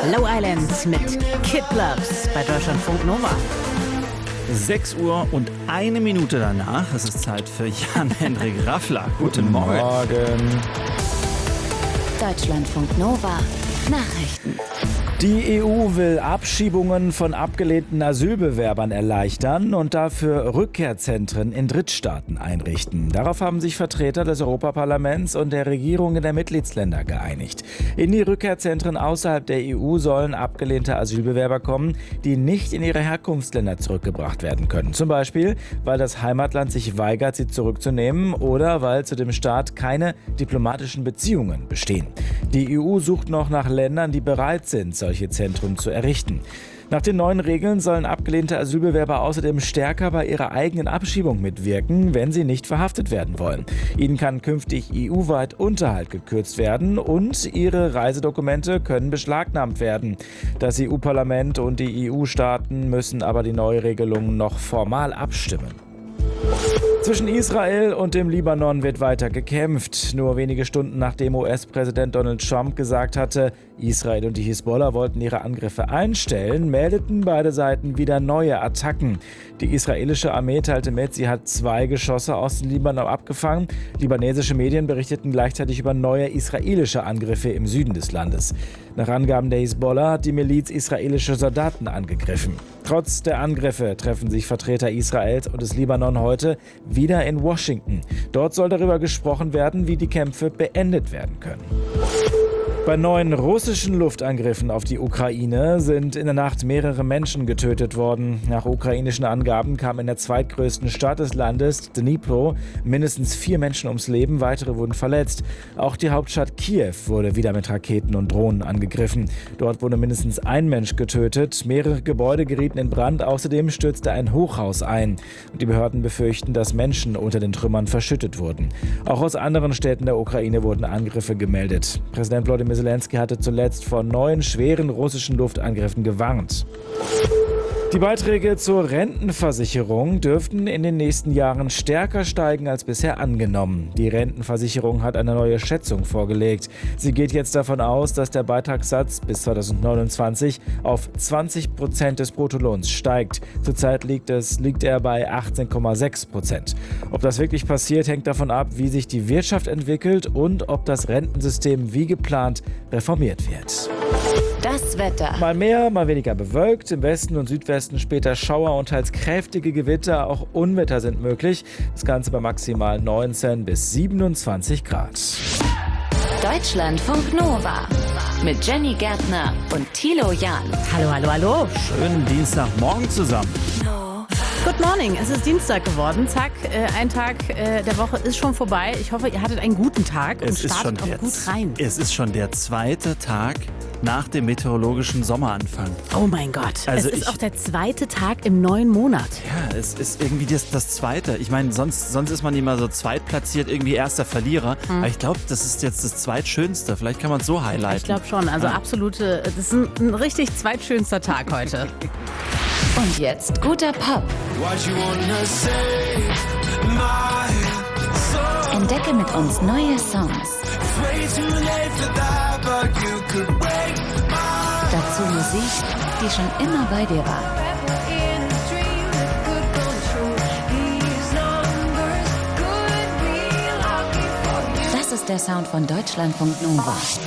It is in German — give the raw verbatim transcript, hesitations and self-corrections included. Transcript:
Low Island mit Kid Loves bei Deutschlandfunk Nova. sechs Uhr und eine Minute danach. Es ist Zeit für Jan-Henrik Raffler. Guten Morgen. Morgen. Deutschlandfunk Nova. Nachrichten. Die E U will Abschiebungen von abgelehnten Asylbewerbern erleichtern und dafür Rückkehrzentren in Drittstaaten einrichten. Darauf haben sich Vertreter des Europaparlaments und der Regierungen der Mitgliedsländer geeinigt. In die Rückkehrzentren außerhalb der E U sollen abgelehnte Asylbewerber kommen, die nicht in ihre Herkunftsländer zurückgebracht werden können. Zum Beispiel, weil das Heimatland sich weigert, sie zurückzunehmen oder weil zu dem Staat keine diplomatischen Beziehungen bestehen. Die E U sucht noch nach Ländern, die bereit sind, solche Zentren zu errichten. Nach den neuen Regeln sollen abgelehnte Asylbewerber außerdem stärker bei ihrer eigenen Abschiebung mitwirken, wenn sie nicht verhaftet werden wollen. Ihnen kann künftig E U-weit Unterhalt gekürzt werden und ihre Reisedokumente können beschlagnahmt werden. Das E U-Parlament und die E U-Staaten müssen aber die neue Regelung noch formal abstimmen. Zwischen Israel und dem Libanon wird weiter gekämpft. Nur wenige Stunden nachdem U S-Präsident Donald Trump gesagt hatte, Israel und die Hisbollah wollten ihre Angriffe einstellen, meldeten beide Seiten wieder neue Attacken. Die israelische Armee teilte mit, sie hat zwei Geschosse aus dem Libanon abgefangen. Libanesische Medien berichteten gleichzeitig über neue israelische Angriffe im Süden des Landes. Nach Angaben der Hisbollah hat die Miliz israelische Soldaten angegriffen. Trotz der Angriffe treffen sich Vertreter Israels und des Libanon heute wieder in Washington. Dort soll darüber gesprochen werden, wie die Kämpfe beendet werden können. Bei neuen russischen Luftangriffen auf die Ukraine sind in der Nacht mehrere Menschen getötet worden. Nach ukrainischen Angaben kamen in der zweitgrößten Stadt des Landes, Dnipro, mindestens vier Menschen ums Leben, weitere wurden verletzt. Auch die Hauptstadt Kiew wurde wieder mit Raketen und Drohnen angegriffen. Dort wurde mindestens ein Mensch getötet, mehrere Gebäude gerieten in Brand, außerdem stürzte ein Hochhaus ein. Und die Behörden befürchten, dass Menschen unter den Trümmern verschüttet wurden. Auch aus anderen Städten der Ukraine wurden Angriffe gemeldet. Präsident Volodymyr Zelensky hatte zuletzt vor neun schweren russischen Luftangriffen gewarnt. Die Beiträge zur Rentenversicherung dürften in den nächsten Jahren stärker steigen als bisher angenommen. Die Rentenversicherung hat eine neue Schätzung vorgelegt. Sie geht jetzt davon aus, dass der Beitragssatz bis zweitausendneunundzwanzig auf zwanzig Prozent des Bruttolohns steigt. Zurzeit liegt, es, liegt er bei achtzehn Komma sechs Prozent. Ob das wirklich passiert, hängt davon ab, wie sich die Wirtschaft entwickelt und ob das Rentensystem wie geplant reformiert wird. Das Wetter. Mal mehr, mal weniger bewölkt. Im Westen und Südwesten später Schauer und teils kräftige Gewitter. Auch Unwetter sind möglich. Das Ganze bei maximal neunzehn bis siebenundzwanzig Grad. Deutschlandfunk Nova. Mit Jenny Gärtner und Thilo Jahn. Hallo, hallo, hallo. Schönen Dienstagmorgen zusammen. Good morning. Es ist Dienstag geworden. Zack, äh, ein Tag äh, der Woche ist schon vorbei. Ich hoffe, ihr hattet einen guten Tag und Es ist, schon startet auch der, gut rein. es ist schon der zweite Tag nach dem meteorologischen Sommeranfang. Oh mein Gott. Also es ist ich- auch der zweite Tag im neuen Monat. Ja, es ist irgendwie das, das Zweite. Ich meine, sonst, sonst ist man immer so zweitplatziert, irgendwie erster Verlierer. Aber ich glaube, das ist jetzt das Zweitschönste. Vielleicht kann man es so highlighten. Ich glaube schon. Also Ja. absolute, das ist ein, ein richtig zweitschönster Tag heute. Und jetzt guter Pop. Entdecke mit uns neue Songs. Dazu Musik, die schon immer bei dir war. Das ist der Sound von Deutschlandfunk Nova.